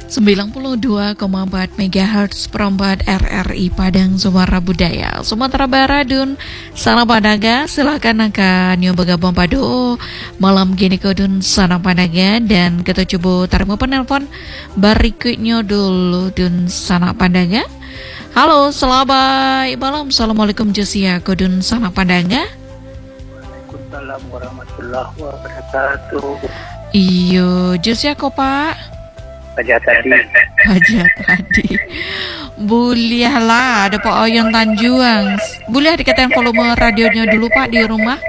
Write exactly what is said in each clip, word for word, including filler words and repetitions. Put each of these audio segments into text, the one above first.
sembilan puluh dua koma empat megahertz perempat R R I Padang Suara Budaya Sumatera Barat dun sana padaga silakan akan nyoba gabung padu malam gini kodun sana padaga dan kita coba tarik penelpon berikutnya dulu dun sana padaga. Halo selamat malam, assalamualaikum Josia kodun sana padaga. Waalaikumsalam warahmatullahi wabarakatuh. Iyo Josia kok pak? Aja tadi. Aja tadi. Boleh lah, ada Pak Oyon Tanjuang. Boleh dikatain volume radionya dulu Pak di rumah.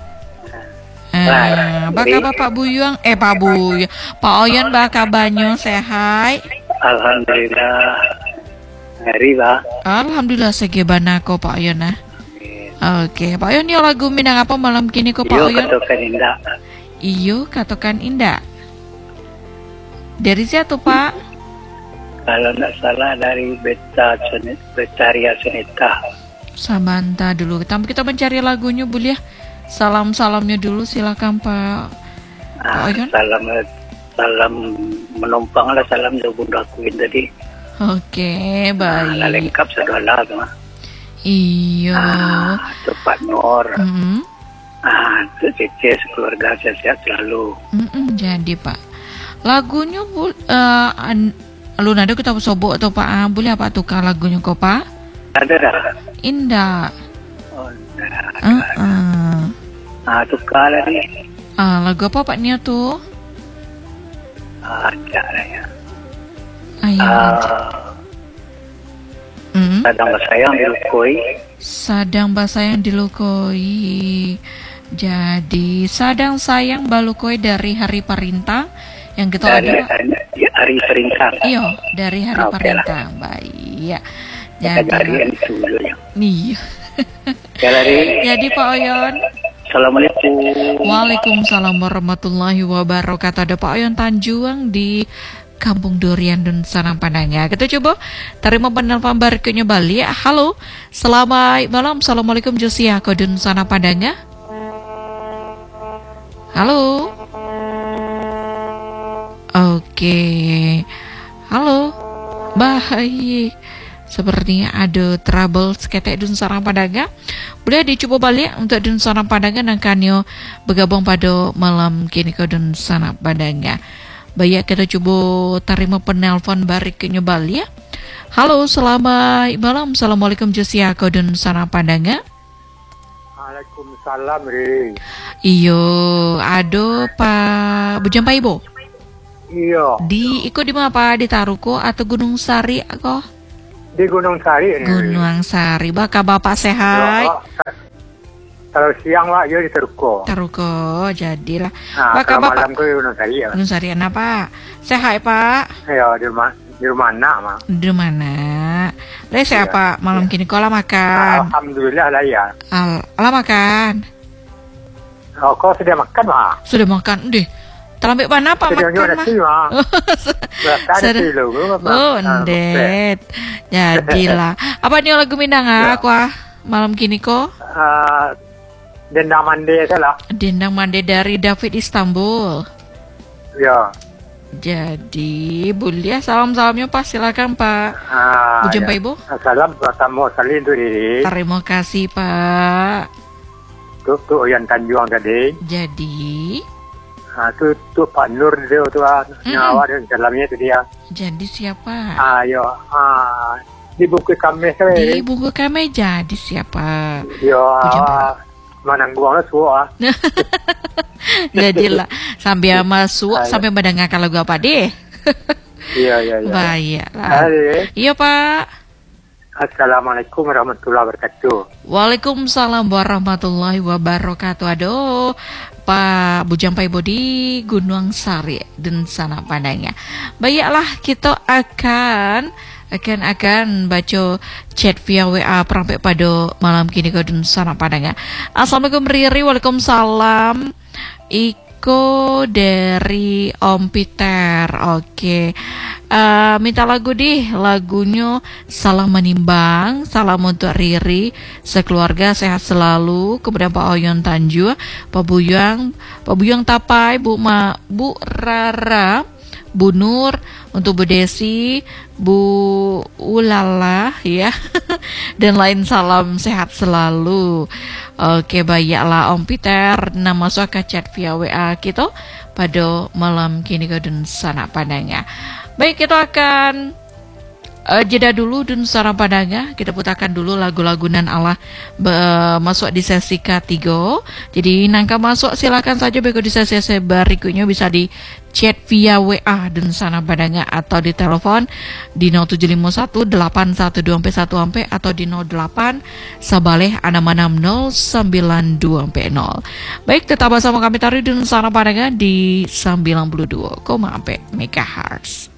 Ah, baka Bapak Buyuang, eh Pak Buyuang, Pak Oyon baka banyu sehat. Alhamdulillah. Hari Pak. Alhamdulillah segebana ko Pak Oyon nah. Oke, Pak Oyon yo lagu Minang apa malam kini ko Pak Oyon? Iyo katokan indah. Iyo katokan indah. Dari siapa tuh Pak? Kalau tidak salah dari Beta Betaria Seneta. Samanta dulu. Tapi kita mencari lagunya boleh ya. Salam-salamnya dulu silakan Pak. Ah, Pak salam salam menumpang lah salam dari bunda Queen tadi. Oke, baik. Ah, lengkap segala mah. Iya. Ah, Pak Nur. Mm-hmm. Ah, Cece keluarga sehat selalu. Mm-mm, jadi Pak. Lagunya bu, uh, an, lu nado kita sobok atau Pak ah, boleh apa tukar lagunya kok Pak? Ada dah. Indah. Oh, nah, Uh-uh. ah, tukar lah ni. Ah, lagu apa Pak Nia tuh? Ah, ada lah ya. Ayo. Ah, Mm. Sadang Basayang dilukoi. Sadang basayang dilukoi. Jadi sadang sayang balukoi dari Hari Parintang yang kita Dari adalah hari perintah. iyo dari Hari Ah, okay Parintang. Baik. Ya. Jadi Jadi yang itu ya. nih. Jadi, Jadi Pak Oyon. Assalamualaikum. Waalaikumsalam warahmatullahi wabarakatuh. Ada Pak Oyon Tanjuang di Kampung Durian dan Sanang Padangnya. Kita coba terima penelpon berikutnya Bali. Halo, selamat malam. Assalamualaikum Josia Kodun Sanang Padangnya. Halo. Oke. Halo. Baik. Sepertinya ada trouble seketek dun sarang Padangnya. Boleh dicoba balik untuk dun sarang Padangnya dan kanyo bergabung pada malam kini ke dun sarang Padangnya. Baik kita coba terima penelpon berikutnya balik ya. Halo selamat malam. Assalamualaikum Josia ke dun sarang Padangnya. Waalaikumsalam Ri. Iyo, ado Pak Bujampa Ibu. Iya. Di ikut di mana Pak? Di Taruko atau Gunung Sari kok? Di Gunung Sari ini. Gunung Sari. Baka Bapak sehat? Ya, kalau siang Pak dia di Taruko. Taruko, jadilah. Nah, Baka kalau Bapak malam ke Gunung Sari ya. Gunung Sari apa? Sehat Pak? Ya di rumah di rumah anak Mak. Di mana? Lah Iya, sehat Pak? Malam iya. kini kola makan. Alhamdulillah lah ya. Al, ala makan. Oh, kau sudah makan Mak? Sudah makan deh. Terlambat mana Pak Sudah makan nyoba Mak? sih Mak. Berapa ada Sudah. sih lu? Oh, ndet. Jadilah. Apa nih lagu Minang Ya. aku ah? Malam kini kok? Ah, Dendang Mande salah. Dendang Mande dari David Istanbul. Ya. Jadi, boleh salam-salamnya Pak, silakan Pak. Ah, Bujampa ya. Ibu. Salam bertemu salin tu diri. Terima kasih Pak. Tu tu Oyan Tanjuang tadi. Jadi, Ah, tu tu Pak Nur dia tu ah, nyawa dia dalamnya tu dia. jadi siapa? Ah, yo. Ah, di buku kami Di saya. buku kami jadi siapa? Yo. Bujampa. Ah, manangguang lah suah. Jadilah sambil masuk Ayo. sampai mendengarkan lagu apa deh? Iya, iya, iya. Baiklah. Hai. Iya Pak. Assalamualaikum warahmatullahi wabarakatuh. Waalaikumsalam warahmatullahi wabarakatuh. Aduh, Pak Bujampa Ibu di Gunung Sari dan sana Padangnya. Baiklah kita akan akan akan baca chat via W A perampai pada malam kini ke dan sana Padangnya. Assalamualaikum Riri, waalaikumsalam. Iko dari Om Peter. Oke. Uh, minta lagu deh, lagunya Salah Menimbang. Salam untuk Riri, sekeluarga sehat selalu. Kemudian Pak Oyon Tanju, Pak Buyang, Pak Buyang Tapai, Bu Ma, Bu Rara, Bu Nur, untuk Bu Desi, Bu Ulala ya. Dan lain salam sehat selalu. Oke, baiklah Om Peter, nama suaka chat via W A kita pada malam kini ke dan sana pandangnya. Baik, kita akan uh, jeda dulu dan sana pandangnya. Kita putarkan dulu lagu-lagu nan Allah be- masuk di sesi ketiga. Jadi nangka masuk silakan saja beko di sesi berikutnya bisa di chat via W A dan sana padanya atau di telepon di nol tujuh lima satu delapan satu dua satu atau di nol delapan sabaleh enam enam nol sembilan dua nol. Baik, tetap bersama kami Tari dan sana padanya di sembilan puluh dua koma empat megahertz.